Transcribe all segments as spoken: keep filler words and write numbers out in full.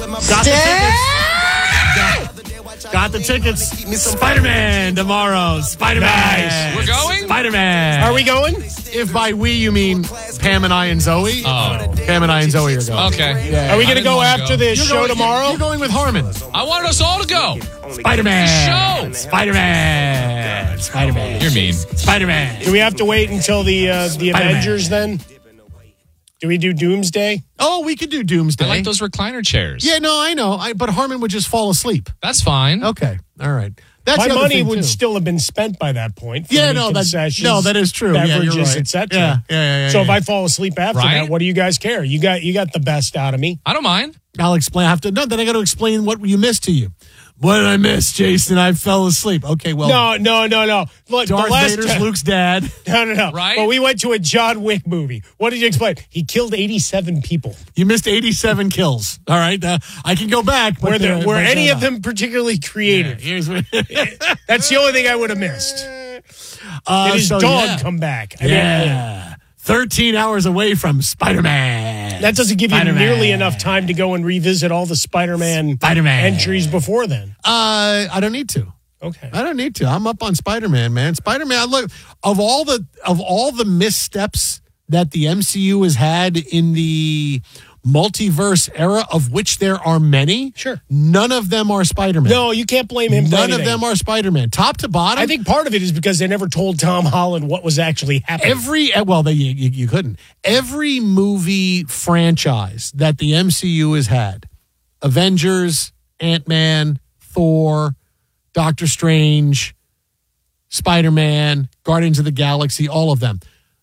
Got the tickets. Got the tickets. Spider-Man tomorrow. Spider-Man. Nice. We're going? Spider-Man. Are we going? If by we you mean Pam and I and Zoe. Oh. Pam and I and Zoe are going. Okay. Yeah. Are we I going to didn't go wanna after go. the You're show going, tomorrow? You're going with Harmon. I wanted us all to go. Spider-Man. The show. Spider-Man. Spider-Man. You're mean. Spider-Man. Do we have to wait until the uh, the Spider-Man. Avengers then? Do we do Doomsday? Oh, we could do Doomsday. I like those recliner chairs. Yeah, no, I know. I, but Harmon would just fall asleep. That's fine. Okay. All right. That's My the other money thing, would too. still have been spent by that point. for Yeah, any no, that, concessions, no, that is true. Yeah, you're Beverages, right. et cetera. Yeah, yeah, yeah, yeah, So yeah. if I fall asleep after Right? that, what do you guys care? You got you got the best out of me. I don't mind. I'll explain. I have to. No, then I got to explain what you missed to you. What did I miss, Jason? I fell asleep. Okay, well, No, no, no, no. Look, Darth the last Vader's time, Luke's dad. No, no, no. Right? Well, we went to a John Wick movie. What did you explain? He killed eighty-seven people. You missed eighty-seven kills. All right, uh, I can go back. But Were there, they're- were but any they're of not. them particularly creative? Yeah, here's what- That's the only thing I would have missed. uh, Did his so, dog yeah. come back? I mean, Yeah, thirteen hours away from Spider-Man. that doesn't give Spider-Man. you nearly enough time to go and revisit all the Spider-Man Spider-Man. entries before then. Uh, I don't need to. Okay. I don't need to. I'm up on Spider-Man, man. Spider-Man. Look, of all the of all the missteps that the M C U has had in the multiverse era, of which there are many, Sure. none of them are Spider-Man. No, you can't blame him for none of anything. them are Spider-Man. Top to bottom, I think part of it is because they never told Tom Holland what was actually happening. every well, they, you, you couldn't. Every movie franchise that the M C U has had, Avengers, Ant-Man, Thor, Doctor Strange, Spider-Man, Guardians of the Galaxy, all of them.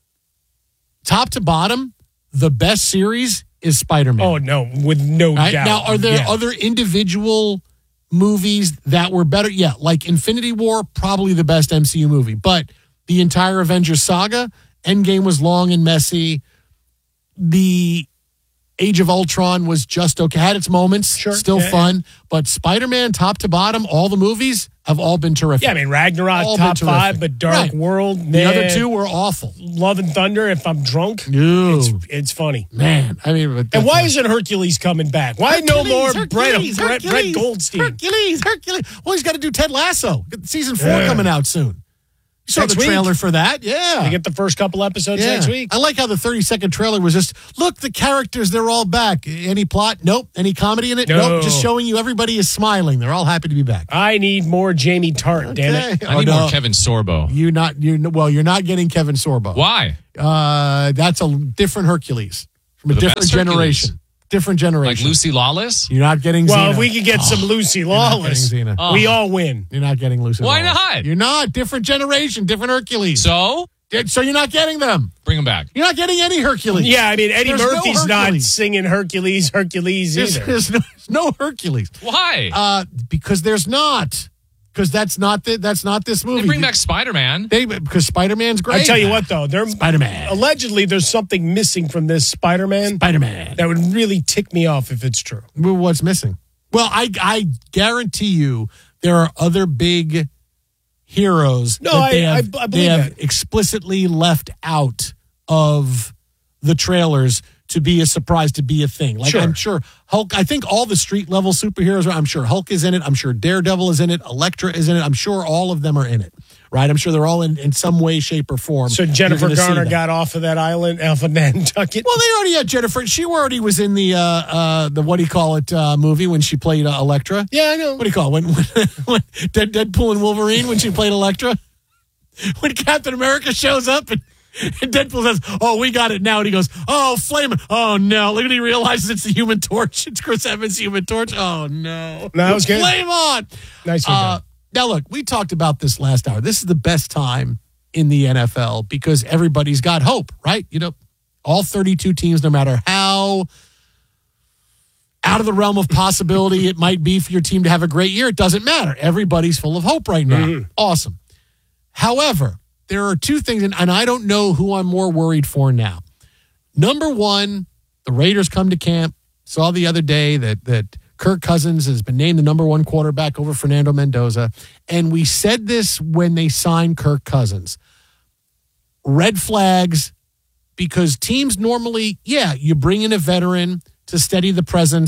Top to bottom, the best series is Spider-Man. Oh, no, with no Right? doubt. Now, are there Yeah. other individual movies that were better? Yeah, like Infinity War, probably the best M C U movie. But the entire Avengers saga, Endgame was long and messy. The Age of Ultron was just okay. Had its moments, Sure. still Yeah, fun. But Spider-Man, top to bottom, all the movies have all been terrific. Yeah, I mean, Ragnarok, All been top terrific. five, but Dark Right. World, The other man. two were awful. Love and Thunder, if I'm drunk, Ew. it's, it's funny. Man, I mean, but And that's why a- isn't Hercules coming back? Why no Hercules, more Hercules, Brett, Brett, Brett Hercules, Goldstein? Hercules, Hercules. Well, he's got to do Ted Lasso. Season four Yeah. coming out soon. You saw Next the week. trailer for that? Yeah. You get the first couple episodes Yeah. next week. I like how the thirty-second trailer was just, look, the characters, they're all back. Any plot? Nope. Any comedy in it? No. Nope. Just showing you everybody is smiling. They're all happy to be back. I need more Jamie Tart, damn it. Okay. I Oh, need no. more Kevin Sorbo. You not you well, you're not getting Kevin Sorbo. Why? Uh, that's a different Hercules from a The different best Hercules. generation. Different Like generation. Lucy Lawless? You're not getting Well, Xena. if we could get some Lucy not Lawless, getting Xena. Oh. we all win. You're not getting Lucy. Why Lawless. not? You're not. Different generation, different Hercules. So, So you're not getting them. bring him back. You're not getting any Hercules. Yeah, I mean, Eddie There's no Murphy's not Hercules. singing Hercules, Hercules There's, either. there's no, there's no Hercules. Why? Uh, because there's not. Because that's not the, that's not this movie. They bring back Spider-Man. They because Spider-Man's great. I tell you what, though, there Spider-Man. allegedly there's something missing from this Spider-Man Spider-Man. that would really tick me off if it's true. Well, what's missing? Well, I I guarantee you there are other big heroes No, that I- they I- have, I they believe have that. explicitly left out of the trailers to be a surprise, to be a thing. Like Sure. I'm sure Hulk, I think all the street level superheroes are, I'm sure Hulk is in it. I'm sure Daredevil is in it. Elektra is in it. I'm sure all of them are in it, right? I'm sure they're all in, in some way, shape, or form. So You're Jennifer gonna see Garner that. got off of that island, off of Nantucket. Well, they already had Jennifer. She already was in the, uh, uh, the what do you call it, uh, movie when she played uh, Elektra. Yeah, I know. What do you call it? When, when, when Dead, Deadpool and Wolverine when she played Elektra? When Captain America shows up and, and Deadpool says, "Oh, we got it now," and he goes, "Oh, flame! Oh no!" Look at he realizes it's the Human Torch. It's Chris Evans' Human Torch. Oh no! No, that was good. Flame on! Nicely Uh, done. now look, we talked about this last hour. This is the best time in the N F L because everybody's got hope, right? You know, all thirty-two teams, no matter how out of the realm of possibility it might be for your team to have a great year, it doesn't matter. Everybody's full of hope right now. Mm-hmm. Awesome. However, there are two things, and, and I don't know who I'm more worried for now. Number one, the Raiders come to camp. Saw the other day that that Kirk Cousins has been named the number one quarterback over Fernando Mendoza. And we said this when they signed Kirk Cousins. Red flags, because teams normally, yeah, you bring in a veteran to steady the presence,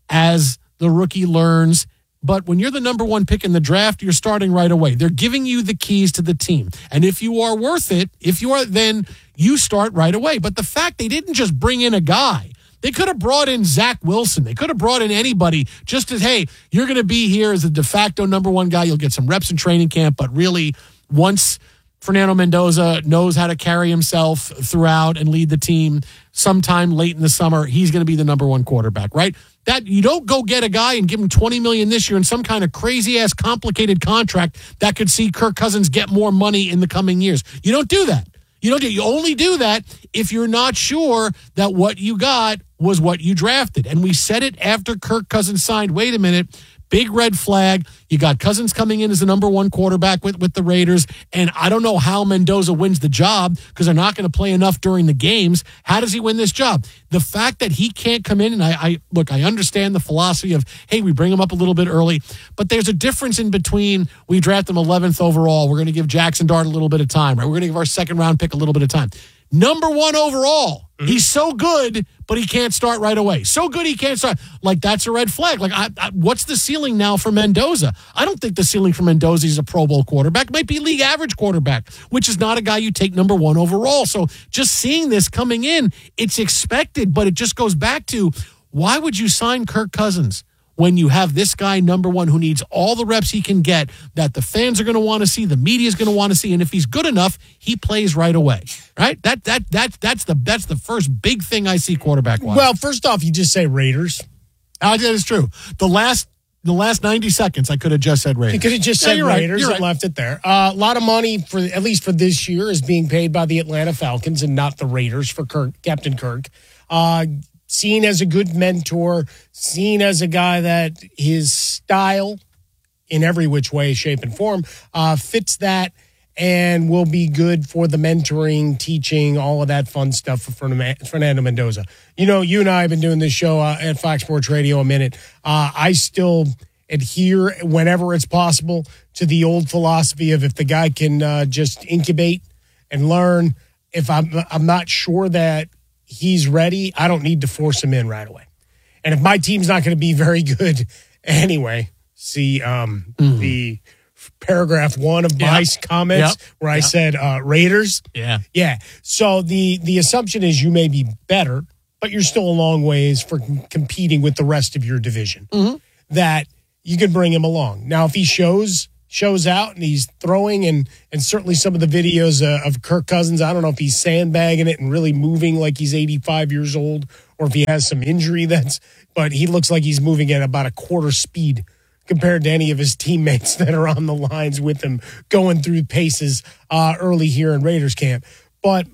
as the rookie learns. But when you're the number one pick in the draft, you're starting right away. They're giving you the keys to the team. And if you are worth it, if you are, then you start right away. But the fact they didn't just bring in a guy, they could have brought in Zach Wilson. They could have brought in anybody just as, hey, you're going to be here as a de facto number one guy. You'll get some reps in training camp. But really, once Fernando Mendoza knows how to carry himself throughout and lead the team, sometime late in the summer, he's going to be the number one quarterback, right? That you don't go get a guy and give him twenty million dollars this year in some kind of crazy-ass complicated contract that could see Kirk Cousins get more money in the coming years. You don't do that. You don't do, you only do that if you're not sure that what you got was what you drafted. And we said it after Kirk Cousins signed. Wait a minute. Big red flag. You got Cousins coming in as the number one quarterback with, with the Raiders. And I don't know how Mendoza wins the job because they're not going to play enough during the games. How does he win this job? The fact that he can't come in, and I, I look, I understand the philosophy of, hey, we bring him up a little bit early, but there's a difference in between we draft him eleventh overall. We're going to give Jackson Dart a little bit of time, right? We're going to give our second round pick a little bit of time. Number one overall. Mm-hmm. He's so good, but he can't start right away. So good he can't start. Like, that's a red flag. Like, I, I, what's the ceiling now for Mendoza? I don't think the ceiling for Mendoza is a Pro Bowl quarterback. It might be league average quarterback, which is not a guy you take number one overall. So just seeing this coming in, it's expected, but it just goes back to, why would you sign Kirk Cousins when you have this guy number one who needs all the reps he can get, that the fans are going to want to see, the media is going to want to see, and if he's good enough, he plays right away, right? That that that that's the that's the first big thing I see quarterback-wise. Well, first off, you just say Raiders. Uh, that is true. The last the last ninety seconds, I could have just said Raiders. You could have just yeah, said you're right, Raiders you're and right. left it there. Uh, a lot of money, for at least for this year, is being paid by the Atlanta Falcons and not the Raiders for Kirk, Captain Kirk. Uh Seen as a good mentor, seen as a guy that his style, in every which way, shape, and form, uh, fits that and will be good for the mentoring, teaching, all of that fun stuff for Fernando Mendoza. You know, you and I have been doing this show uh, at Fox Sports Radio a minute. Uh, I still adhere, whenever it's possible, to the old philosophy of if the guy can uh, just incubate and learn, if I'm, I'm not sure that he's ready, I don't need to force him in right away. And if my team's not going to be very good anyway, see um, mm. the paragraph one of my yep. comments yep. where I yep. said uh, Raiders. Yeah. Yeah. So the, the assumption is you may be better, but you're still a long ways for competing with the rest of your division. Mm-hmm. That you can bring him along. Now, if he shows shows out and he's throwing, and and certainly some of the videos uh, of Kirk Cousins, I don't know if he's sandbagging it and really moving like he's eighty-five years old, or if he has some injury that's, but he looks like he's moving at about a quarter speed compared to any of his teammates that are on the lines with him going through paces uh, early here in Raiders camp. But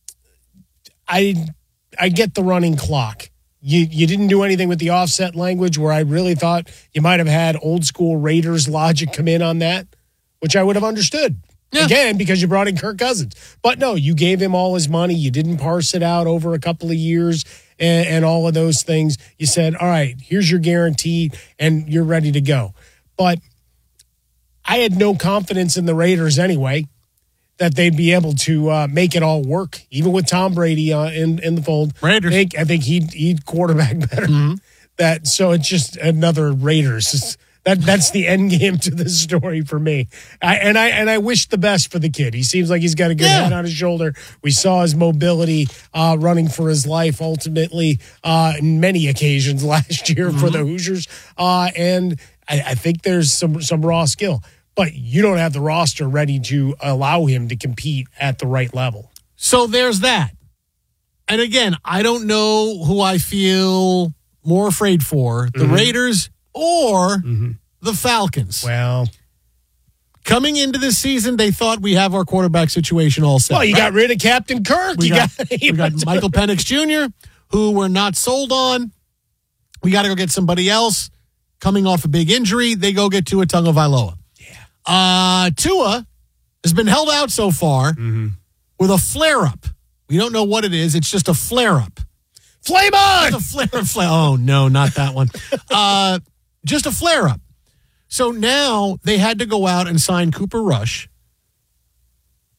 I I get the running clock. You you didn't do anything with the offset language, where I really thought you might have had old school Raiders logic come in on that, which I would have understood. Yeah. Again, because you brought in Kirk Cousins. But no, you gave him all his money. You didn't parse it out over a couple of years and, and all of those things. You said, all right, here's your guarantee, and you're ready to go. But I had no confidence in the Raiders anyway, that they'd be able to uh, make it all work, even with Tom Brady uh, in in the fold. Raiders. I think, I think he'd, he'd quarterback better. Mm-hmm. That so it's just another Raiders. It's, that that's the end game to this story for me. I, and I and I wish the best for the kid. He seems like he's got a good yeah. head on his shoulder. We saw his mobility uh, running for his life ultimately uh, in many occasions last year mm-hmm. for the Hoosiers, uh, and I, I think there's some some raw skill. But you don't have the roster ready to allow him to compete at the right level. So there's that. And again, I don't know who I feel more afraid for, the mm-hmm. Raiders or mm-hmm. the Falcons. Well, coming into this season, they thought we have our quarterback situation all set. Well, you right? got rid of Captain Kirk. We you got, got, we got Michael Penix Junior, who we're not sold on. We got to go get somebody else. Coming off a big injury, they go get Tua Tagovailoa. Uh, Tua has been held out so far mm-hmm. with a flare-up. We don't know what it is. It's just a flare-up. Flame on! Just a flare, flare. Oh, no, not that one. uh, just a flare-up. So now they had to go out and sign Cooper Rush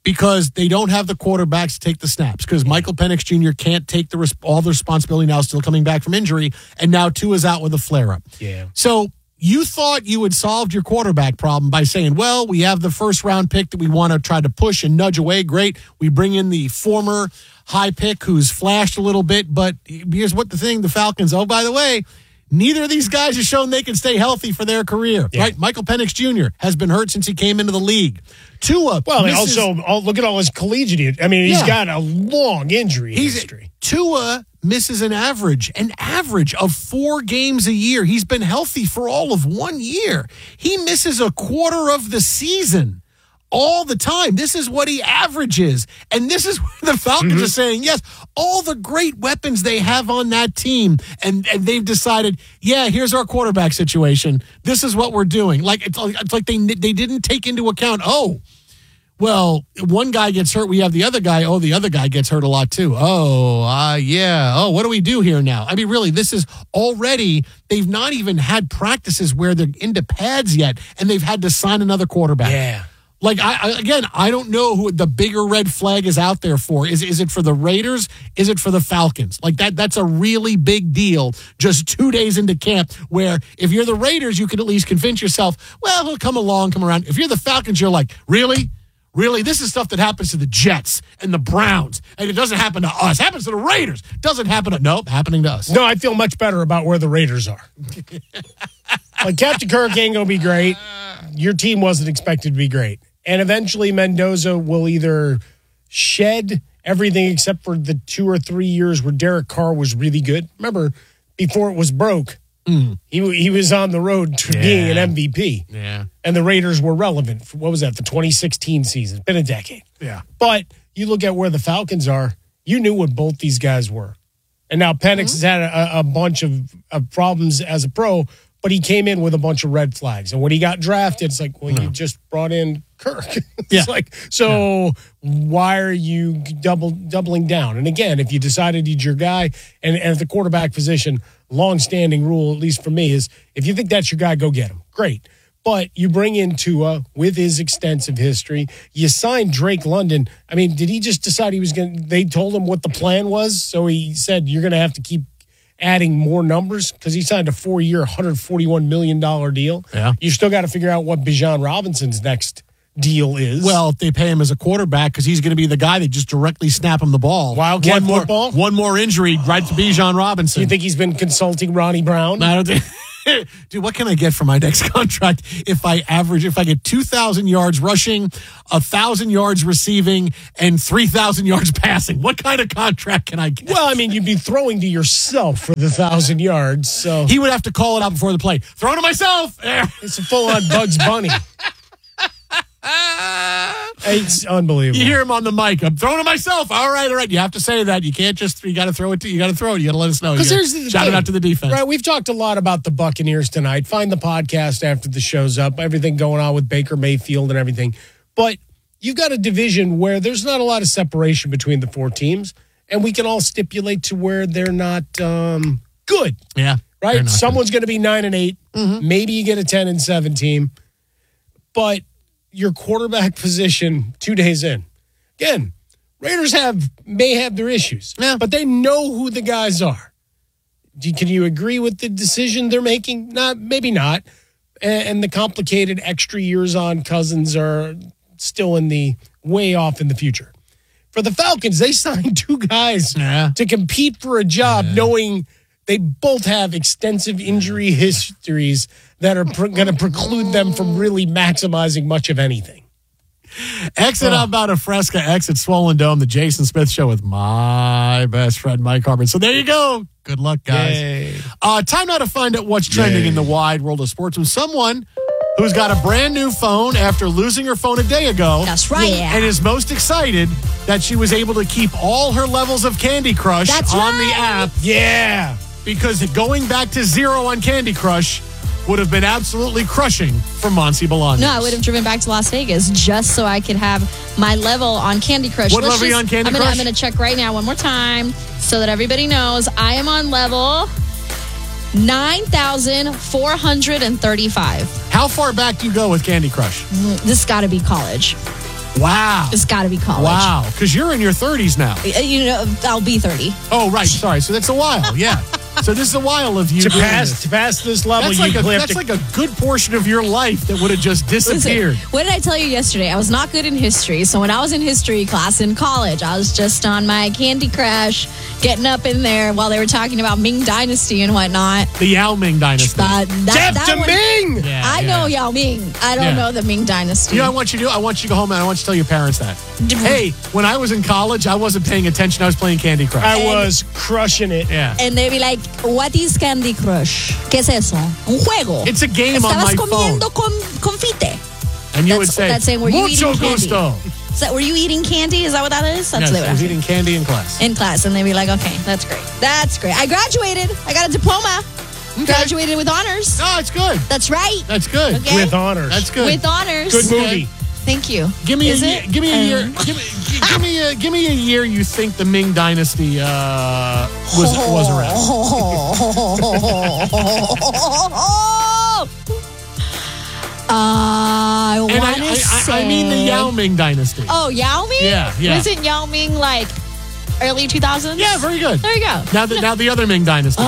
because they don't have the quarterbacks to take the snaps because Michael Penix Junior can't take the all the responsibility now, still coming back from injury, and now Tua's out with a flare-up. Yeah. So you thought you had solved your quarterback problem by saying, well, we have the first-round pick that we want to try to push and nudge away. Great. We bring in the former high pick who's flashed a little bit, but here's what the thing, the Falcons, oh, by the way, neither of these guys have shown they can stay healthy for their career, yeah. right? Michael Penix Junior has been hurt since he came into the league. Tua, well, misses, also oh, look at all his collegiate. I mean, he's yeah. got a long injury he's, history. Tua misses an average, an average of four games a year. He's been healthy for all of one year. He misses a quarter of the season. All the time. This is what he averages. And this is where the Falcons mm-hmm. are saying, yes, all the great weapons they have on that team. And, and they've decided, yeah, here's our quarterback situation. This is what we're doing. Like, it's, it's like they, they didn't take into account, oh, well, one guy gets hurt. We have the other guy. Oh, the other guy gets hurt a lot too. Oh, uh, yeah. Oh, what do we do here now? I mean, really, this is already, they've not even had practices where they're into pads yet, and they've had to sign another quarterback. Yeah. Like, I, I again, I don't know who the bigger red flag is out there for. Is is it for the Raiders? Is it for the Falcons? Like, that that's a really big deal just two days into camp where if you're the Raiders, you can at least convince yourself, well, he'll come along, come around. If you're the Falcons, you're like, really? Really? This is stuff that happens to the Jets and the Browns, and it doesn't happen to us. It happens to the Raiders. It doesn't happen to, nope, happening to us. No, I feel much better about where the Raiders are. Like, Captain Kirk ain't going to be great. Your team wasn't expected to be great. And eventually Mendoza will either shed everything except for the two or three years where Derek Carr was really good. Remember, before it was broke, mm. he he was on the road to yeah. being an M V P. Yeah. And the Raiders were relevant for, what was that, the twenty sixteen season. It's been a decade. Yeah. But you look at where the Falcons are, you knew what both these guys were. And now Penix mm-hmm. has had a, a bunch of, of problems as a pro, but he came in with a bunch of red flags. And when he got drafted, it's like, well, no. you just brought in Kirk. it's yeah. like, so yeah. why are you double doubling down? And again, if you decided he's your guy, and, and at the quarterback position, long-standing rule, at least for me, is if you think that's your guy, go get him. Great. But you bring in Tua with his extensive history. You signed Drake London. I mean, did he just decide he was going to, they told him what the plan was? So he said, you're going to have to keep adding more numbers because he signed a four-year, one hundred forty-one million dollars deal. Yeah. You still got to figure out what Bijan Robinson's next deal is. Well, if they pay him as a quarterback, because he's going to be the guy that just directly snap him the ball. Wildcat one football? More, one more injury right to Bijan Robinson. You think he's been consulting Ronnie Brown? I don't think. Dude, what can I get for my next contract if I average, if I get two thousand yards rushing, one thousand yards receiving, and three thousand yards passing? What kind of contract can I get? Well, I mean, you'd be throwing to yourself for the one thousand yards. So he would have to call it out before the play. Throw to myself. It's a full-on Bugs Bunny. It's unbelievable. You hear him on the mic. I'm throwing to myself. All right, all right. You have to say that. You can't just, you got to throw it to, you got to throw it. You got to let us know. Because here's the Shout thing. it out to the defense. Right. We've talked a lot about the Buccaneers tonight. Find the podcast after the show's up. Everything going on with Baker Mayfield and everything. But you've got a division where there's not a lot of separation between the four teams. And we can all stipulate to where they're not um, good. Yeah. Right? Someone's going to be nine and eight. Mm-hmm. Maybe you get a ten and seven team. But your quarterback position two days in. Again, Raiders have may have their issues, yeah. but they know who the guys are. Do, can you agree with the decision they're making? Not, maybe not. And, and the complicated extra years on Cousins are still in the way off in the future. For the Falcons, they signed two guys yeah. to compete for a job, yeah. knowing they both have extensive injury histories that are pre- going to preclude them from really maximizing much of anything. Exit oh. about a Fresca, exit Swollen Dome, the Jason Smith Show with my best friend, Mike Harmon. So there you go. Good luck, guys. Uh, time now to find out what's trending Yay. in the wide world of sports with someone who's got a brand new phone after losing her phone a day ago. That's right. Yeah. And is most excited that she was able to keep all her levels of Candy Crush That's on right. the app. Yeah. Because going back to zero on Candy Crush would have been absolutely crushing for Monty Bolaños. No, I would have driven back to Las Vegas just so I could have my level on Candy Crush. What Let's level are you just, on Candy I'm gonna, Crush? I'm going to check right now one more time so that everybody knows. I am on level nine thousand four hundred thirty-five. How far back do you go with Candy Crush? This got to be college. Wow. It's got to be college. Wow. Because you're in your thirties now. Uh, You know, I'll be thirty. Oh, right. Sorry. So that's a while. Yeah. So this is a while of you To doing pass, this. to pass this level, That's, you like a, have that's to like a good portion of your life that would have just disappeared. Listen, what did I tell you yesterday? I was not good in history. So when I was in history class in college, I was just on my Candy Crush, getting up in there while they were talking about Ming Dynasty and whatnot. The Yao Ming Dynasty. Uh, that, Jeff that one- Ming! Yeah, I yeah. know Yao Ming. I don't Yeah. know the Ming Dynasty. You know what I want you to do? I want you to go home and I want you to tell your parents that. Hey, when I was in college, I wasn't paying attention. I was playing Candy Crush. I was crushing it. yeah. And they'd be like, what is Candy Crush? ¿Qué es eso? Un juego. It's a game on Estabas my phone. comiendo con, confite. And you That's- would say, that's saying, were you mucho eating candy? gusto. Is that, were you eating candy? Is that what that is? That's Yes, what I was I eating candy in class. in class. And they'd be like, okay, that's great. That's great. I graduated. I got a diploma. Graduated with honors. No, it's good. That's right. That's good. Okay. With honors. That's good. With honors. Good movie. Thank you. Give me Is a it? year, give me a year. Um, Give me, gi- give me a give me a year you think the Ming Dynasty uh, was was around. Uh, I And I, want to I, say. I, I mean the Yao Ming Dynasty. Oh, Yao Ming? Yeah, yeah. Wasn't Yao Ming like early two thousands? Yeah, very good. There you go. Now the now the other Ming Dynasty.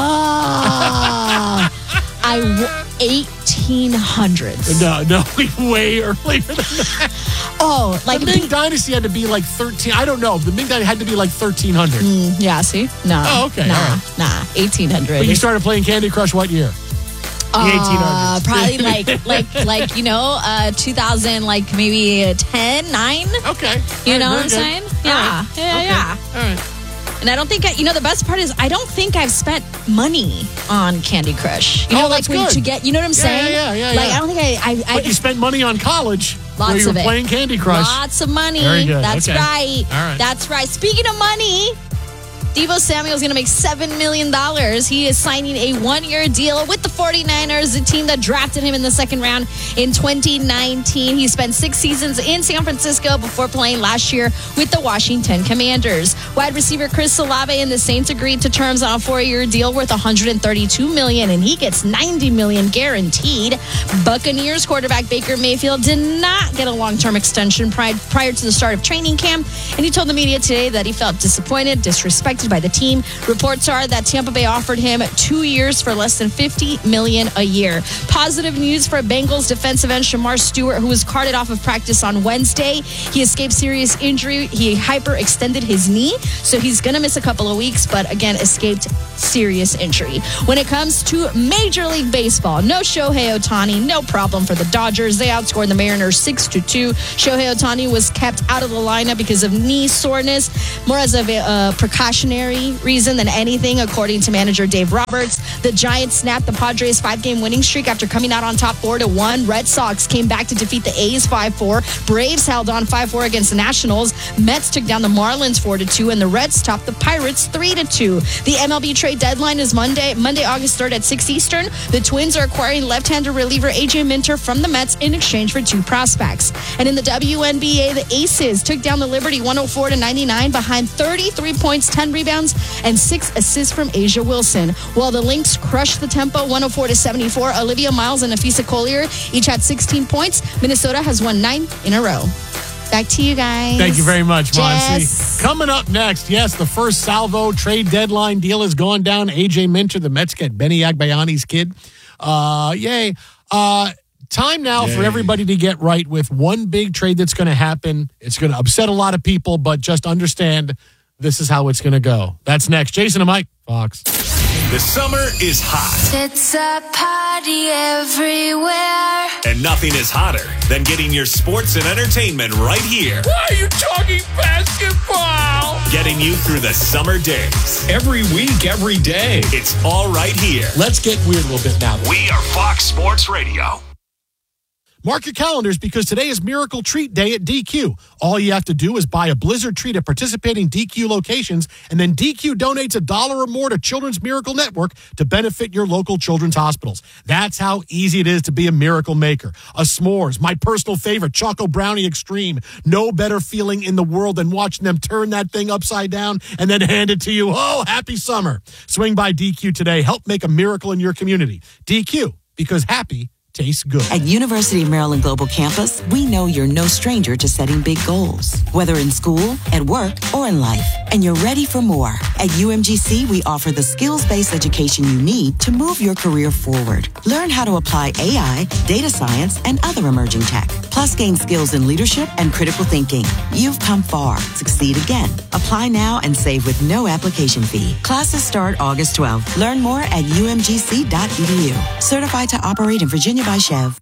Ah, I w- eighteen hundreds. no, no, way earlier than that. Oh, like The Ming Dynasty had to be like thirteen. I don't know. The Ming Dynasty had to be like thirteen hundred. Mm, yeah. See, no. Oh, okay, Nah, all right. nah. Eighteen hundred. But you started playing Candy Crush what year? The eighteen hundreds. Uh, probably like like like you know, uh, two thousand, like maybe ten, nine. Okay. You All know right, what I'm very saying? good. Yeah, All right. yeah, Okay. yeah. All right. And I don't think I, you know, the best part is I don't think I've spent money on Candy Crush. You know, Oh, like that's when good. to get, you know what I'm Yeah, saying? yeah, yeah, yeah, Like yeah. I don't think I, I, I But you spent money on college where Lots you were of it. playing Candy Crush. Lots of money. Very good. That's Okay. right. All right. That's right. Speaking of money, Deebo Samuel's going to make seven million dollars. He is signing a one-year deal with the 49ers, the team that drafted him in the second round in twenty nineteen. He spent six seasons in San Francisco before playing last year with the Washington Commanders. Wide receiver Chris Olave and the Saints agreed to terms on a four-year deal worth one hundred thirty-two million dollars, and he gets ninety million dollars guaranteed. Buccaneers quarterback Baker Mayfield did not get a long-term extension prior, prior to the start of training camp, and he told the media today that he felt disappointed, disrespected by the team. Reports are that Tampa Bay offered him two years for less than fifty million dollars a year. Positive news for Bengals defensive end Shamar Stewart, who was carted off of practice on Wednesday. He escaped serious injury. He hyperextended his knee, so he's going to miss a couple of weeks, but again, escaped serious injury. When it comes to Major League Baseball, no Shohei Ohtani, no problem for the Dodgers. They outscored the Mariners six to two. Shohei Ohtani was kept out of the lineup because of knee soreness, more as a uh, precautionary reason than anything, according to manager Dave Roberts. The Giants snapped the Padres' five-game winning streak after coming out on top four to one. Red Sox came back to defeat the A's five four. Braves held on five four against the Nationals. Mets took down the Marlins four to two, and the Reds topped the Pirates three to two. The M L B trade deadline is Monday, Monday, August third at six Eastern. The Twins are acquiring left-hander reliever A J Minter from the Mets in exchange for two prospects. And in the W N B A, the Aces took down the Liberty one oh four to ninety-nine behind thirty-three points, ten rebounds, and six assists from Asia Wilson. While the Lynx crushed the tempo one oh four to seventy-four, Olivia Miles and Nafisa Collier each had sixteen points. Minnesota has won nine in a row. Back to you guys. Thank you very much, Monsi. Jess. Coming up next, yes, the first salvo trade deadline deal has gone down. A J Minter, the Mets get Benny Agbayani's kid. Uh, yay. Uh, time now yay. for everybody to get right with one big trade that's going to happen. It's going to upset a lot of people, but just understand this is how it's going to go. That's next. Jason and Mike, Fox. The summer is hot. It's a party everywhere. And nothing is hotter than getting your sports and entertainment right here. Why are you talking basketball? Getting you through the summer days. Every week, every day. It's all right here. Let's get weird a little bit now. We are Fox Sports Radio. Mark your calendars because today is Miracle Treat Day at D Q. All you have to do is buy a Blizzard treat at participating D Q locations, and then D Q donates a dollar or more to Children's Miracle Network to benefit your local children's hospitals. That's how easy it is to be a miracle maker. A s'mores, my personal favorite, Choco Brownie Extreme. No better feeling in the world than watching them turn that thing upside down and then hand it to you. Oh, happy summer. Swing by D Q today. Help make a miracle in your community. D Q, because happy tastes good. At University of Maryland Global Campus, we know you're no stranger to setting big goals, whether in school, at work, or in life. And you're ready for more. At U M G C, we offer the skills-based education you need to move your career forward. Learn how to apply A I, data science, and other emerging tech. Plus, gain skills in leadership and critical thinking. You've come far. Succeed again. Apply now and save with no application fee. Classes start August twelfth. Learn more at U M G C dot E D U. Certified to operate in Virginia by Chev.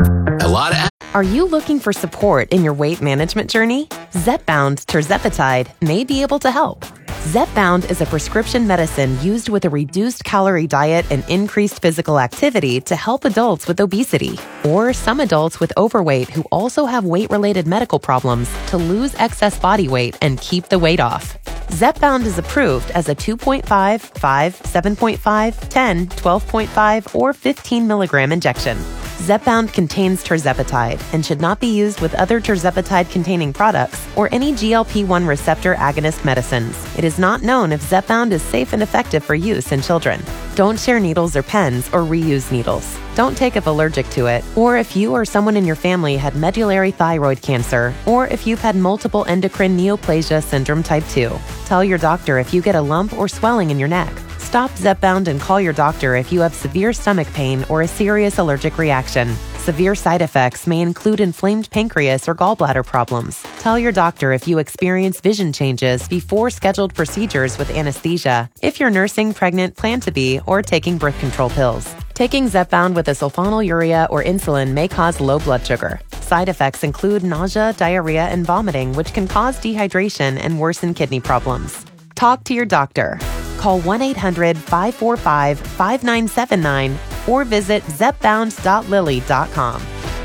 A lot of. Are you looking for support in your weight management journey? Zepbound tirzepatide may be able to help. Zepbound is a prescription medicine used with a reduced calorie diet and increased physical activity to help adults with obesity or some adults with overweight who also have weight-related medical problems to lose excess body weight and keep the weight off. Zepbound is approved as a two point five, five, seven point five, ten, twelve point five, or fifteen milligram injection. Zepbound contains tirzepatide and should not be used with other tirzepatide-containing products or any G L P one receptor agonist medicines. It is not known if Zepbound is safe and effective for use in children. Don't share needles or pens or reuse needles. Don't take if allergic to it, or if you or someone in your family had medullary thyroid cancer, or if you've had multiple endocrine neoplasia syndrome type two. Tell your doctor if you get a lump or swelling in your neck. Stop Zepbound and call your doctor if you have severe stomach pain or a serious allergic reaction. Severe side effects may include inflamed pancreas or gallbladder problems. Tell your doctor if you experience vision changes before scheduled procedures with anesthesia, if you're nursing, pregnant, plan to be, or taking birth control pills. Taking Zepbound with a sulfonylurea or insulin may cause low blood sugar. Side effects include nausea, diarrhea, and vomiting, which can cause dehydration and worsen kidney problems. Talk to your doctor. Call one eight hundred, five four five, five nine seven nine or visit zepbound dot lilly dot com.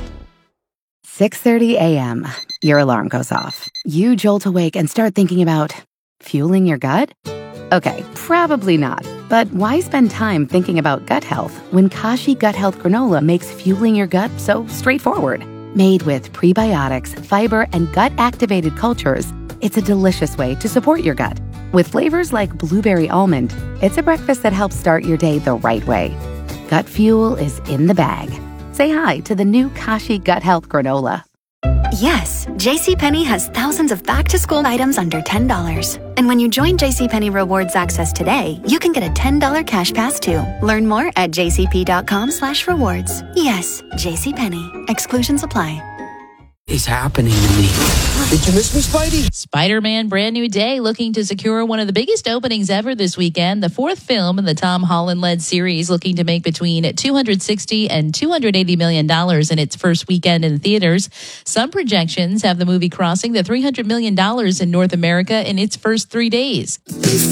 six thirty a.m. Your alarm goes off. You jolt awake and start thinking about fueling your gut? Okay, probably not. But why spend time thinking about gut health when Kashi Gut Health Granola makes fueling your gut so straightforward? Made with prebiotics, fiber, and gut-activated cultures, it's a delicious way to support your gut. With flavors like blueberry almond, it's a breakfast that helps start your day the right way. Gut fuel is in the bag. Say hi to the new Kashi Gut Health Granola. Yes, JCPenney has thousands of back-to-school items under ten dollars. And when you join JCPenney Rewards Access today, you can get a ten dollars cash pass too. Learn more at jcp.com slash rewards. Yes, JCPenney. Exclusions apply. Is happening to me. Did you miss me, Spidey? Spider-Man Brand New Day looking to secure one of the biggest openings ever this weekend. The fourth film in the Tom Holland-led series looking to make between two hundred sixty and two hundred eighty million dollars in its first weekend in theaters. Some projections have the movie crossing the three hundred million dollars in North America in its first three days.